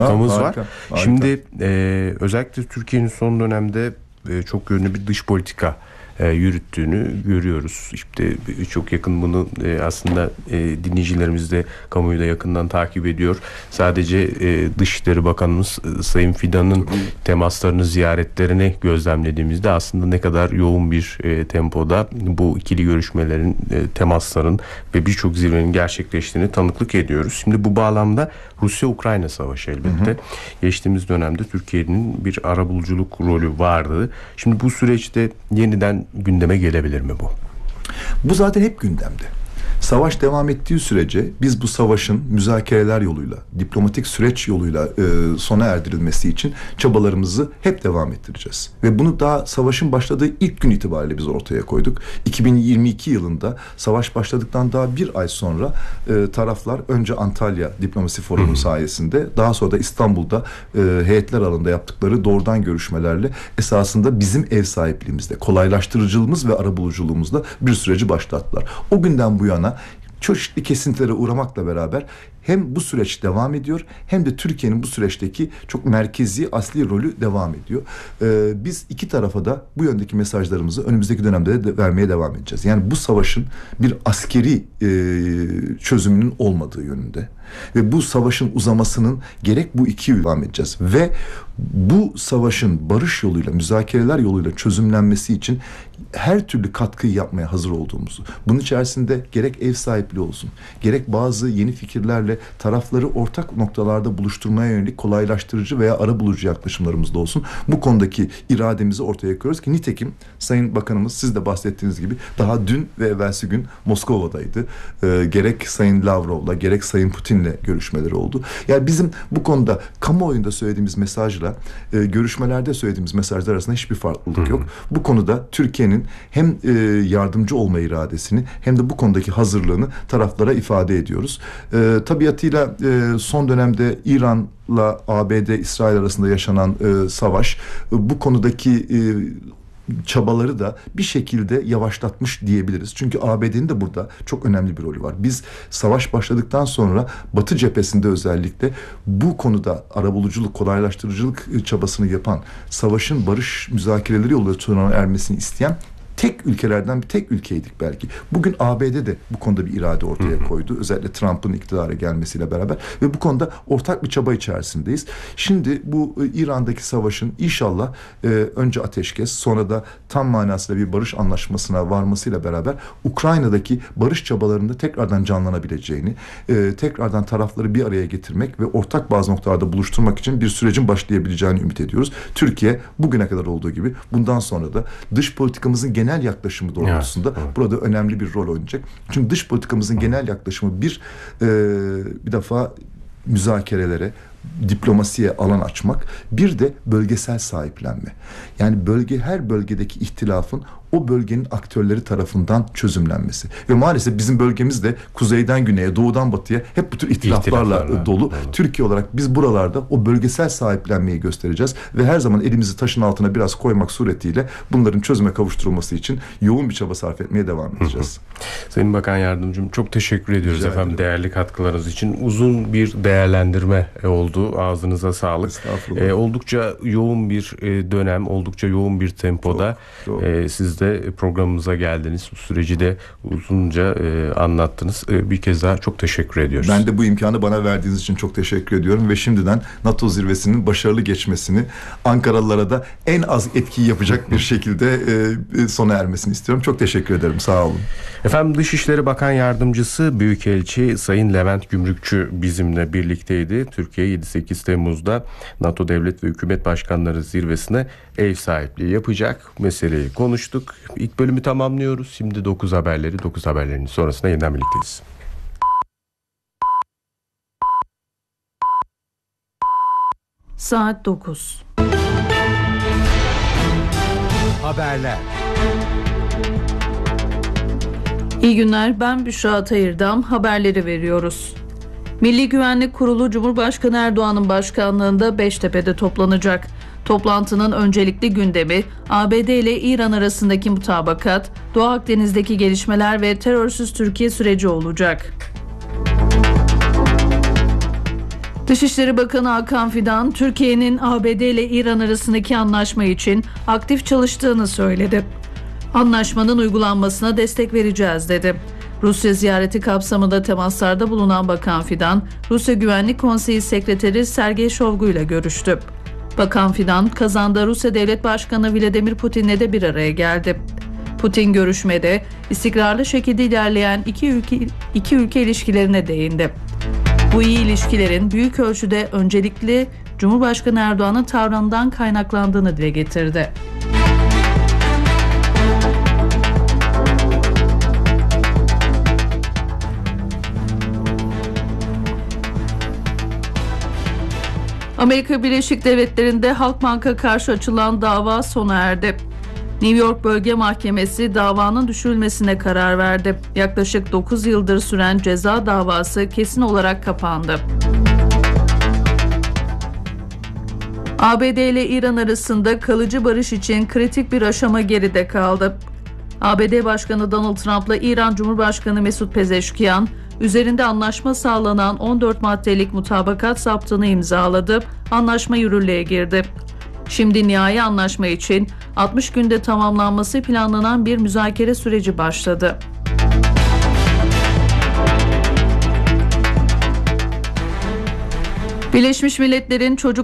var. Harika. Şimdi özellikle Türkiye'nin son dönemde çok yönlü bir dış politika yürüttüğünü görüyoruz. İşte çok yakın bunu aslında dinleyicilerimiz de kamuoyu da yakından takip ediyor. Sadece Dışişleri Bakanımız Sayın Fidan'ın temaslarını, ziyaretlerini gözlemlediğimizde aslında ne kadar yoğun bir tempoda bu ikili görüşmelerin, temasların ve birçok zirvenin gerçekleştiğini tanıklık ediyoruz. Şimdi bu bağlamda Rusya-Ukrayna savaşı elbette. Geçtiğimiz dönemde Türkiye'nin bir arabuluculuk rolü vardı. Şimdi bu süreçte yeniden gündeme gelebilir mi bu? Bu zaten hep gündemde. Savaş devam ettiği sürece biz bu savaşın müzakereler yoluyla, diplomatik süreç yoluyla sona erdirilmesi için çabalarımızı hep devam ettireceğiz. Ve bunu daha savaşın başladığı ilk gün itibariyle biz ortaya koyduk. 2022 yılında savaş başladıktan daha bir ay sonra taraflar önce Antalya Diplomasi Forumu sayesinde, daha sonra da İstanbul'da heyetler arasında yaptıkları doğrudan görüşmelerle esasında bizim ev sahipliğimizde, kolaylaştırıcılığımız ve arabuluculuğumuzla bir süreci başlattılar. O günden bu yana çeşitli kesintilere uğramakla beraber hem bu süreç devam ediyor hem de Türkiye'nin bu süreçteki çok merkezi asli rolü devam ediyor. Biz iki tarafa da bu yöndeki mesajlarımızı önümüzdeki dönemde de vermeye devam edeceğiz. Yani bu savaşın bir askeri çözümünün olmadığı yönünde ve bu savaşın uzamasının gerek bu iki yıl devam edeceğiz ve bu savaşın barış yoluyla, müzakereler yoluyla çözümlenmesi için her türlü katkıyı yapmaya hazır olduğumuzu, bunun içerisinde gerek ev sahipliği olsun, gerek bazı yeni fikirlerle tarafları ortak noktalarda buluşturmaya yönelik kolaylaştırıcı veya arabulucu yaklaşımlarımız da olsun, bu konudaki irademizi ortaya koyuyoruz ki nitekim Sayın Bakanımız, siz de bahsettiğiniz gibi daha dün ve evvelsi gün Moskova'daydı. Gerek Sayın Lavrov'la gerek Sayın Putin'le görüşmeleri oldu. Yani bizim bu konuda kamuoyunda söylediğimiz mesajla görüşmelerde söylediğimiz mesajlar arasında hiçbir farklılık yok. Bu konuda Türkiye'nin hem yardımcı olma iradesini hem de bu konudaki hazırlığını taraflara ifade ediyoruz. Tabiatıyla son dönemde İran'la ABD, İsrail arasında yaşanan savaş bu konudaki çabaları da bir şekilde yavaşlatmış diyebiliriz. Çünkü ABD'nin de burada çok önemli bir rolü var. Biz savaş başladıktan sonra Batı cephesinde özellikle bu konuda arabuluculuk, kolaylaştırıcılık çabasını yapan, savaşın barış müzakereleri yoluyla sona ermesini isteyen tek ülkelerden bir tek ülkeydik belki. Bugün ABD de bu konuda bir irade ortaya koydu. Özellikle Trump'ın iktidara gelmesiyle beraber ve bu konuda ortak bir çaba içerisindeyiz. Şimdi bu İran'daki savaşın inşallah önce ateşkes, sonra da tam manasıyla bir barış anlaşmasına varmasıyla beraber Ukrayna'daki barış çabalarında tekrardan canlanabileceğini, tekrardan tarafları bir araya getirmek ve ortak bazı noktalarda buluşturmak için bir sürecin başlayabileceğini ümit ediyoruz. Türkiye bugüne kadar olduğu gibi bundan sonra da dış politikamızın genel yaklaşımı doğrultusunda burada önemli bir rol oynayacak. Çünkü dış politikamızın genel yaklaşımı bir defa müzakerelere, diplomasiye alan açmak, bir de bölgesel sahiplenme. Yani her bölgedeki ihtilafın o bölgenin aktörleri tarafından çözümlenmesi. Ve maalesef bizim bölgemiz de kuzeyden güneye, doğudan batıya hep bu tür ihtilaflarla dolu. Türkiye olarak biz buralarda o bölgesel sahiplenmeyi göstereceğiz ve her zaman elimizi taşın altına biraz koymak suretiyle bunların çözüme kavuşturulması için yoğun bir çaba sarf etmeye devam edeceğiz. Sayın Bakan Yardımcım, çok teşekkür ediyoruz efendim değerli katkılarınız için. Uzun bir değerlendirme oldu. Ağzınıza sağlık. Oldukça yoğun bir dönem, oldukça yoğun bir tempoda siz de programımıza geldiniz. Bu süreci de uzunca anlattınız. Bir kez daha çok teşekkür ediyoruz. Ben de bu imkanı bana verdiğiniz için çok teşekkür ediyorum ve şimdiden NATO zirvesinin başarılı geçmesini, Ankaralılara da en az etkiyi yapacak bir şekilde sona ermesini istiyorum. Çok teşekkür ederim. Sağ olun. Efendim, Dışişleri Bakan Yardımcısı Büyükelçi Sayın Levent Gümrükçü bizimle birlikteydi. Türkiye 7-8 Temmuz'da NATO Devlet ve Hükümet Başkanları Zirvesi'ne ev sahipliği yapacak. Meseleyi konuştuk. İlk bölümü tamamlıyoruz. Şimdi 9 haberleri, 9 haberlerinin sonrasında yeniden birlikteyiz. Saat 9. Haberler. İyi günler, ben Büşra Atayırdam. Haberleri veriyoruz. Milli Güvenlik Kurulu Cumhurbaşkanı Erdoğan'ın başkanlığında Beştepe'de toplanacak. Toplantının öncelikli gündemi ABD ile İran arasındaki mutabakat, Doğu Akdeniz'deki gelişmeler ve terörsüz Türkiye süreci olacak. Dışişleri Bakanı Hakan Fidan, Türkiye'nin ABD ile İran arasındaki anlaşma için aktif çalıştığını söyledi. Anlaşmanın uygulanmasına destek vereceğiz dedi. Rusya ziyareti kapsamında temaslarda bulunan Bakan Fidan, Rusya Güvenlik Konseyi Sekreteri Sergey Shoigu ile görüştü. Bakan Fidan, Kazan'da Rusya Devlet Başkanı Vladimir Putin'le de bir araya geldi. Putin görüşmede istikrarlı şekilde ilerleyen iki ülke ilişkilerine değindi. Bu iyi ilişkilerin büyük ölçüde öncelikli Cumhurbaşkanı Erdoğan'ın tavrından kaynaklandığını dile getirdi. Amerika Birleşik Devletleri'nde Halkbank'a karşı açılan dava sona erdi. New York Bölge Mahkemesi davanın düşürülmesine karar verdi. Yaklaşık 9 yıldır süren ceza davası kesin olarak kapandı. ABD ile İran arasında kalıcı barış için kritik bir aşama geride kaldı. ABD Başkanı Donald Trump'la İran Cumhurbaşkanı Mesut Pezeşkiyan, üzerinde anlaşma sağlanan 14 maddelik mutabakat zaptını imzaladı, anlaşma yürürlüğe girdi. Şimdi nihai anlaşma için 60 günde tamamlanması planlanan bir müzakere süreci başladı. Birleşmiş Milletler'in çocuk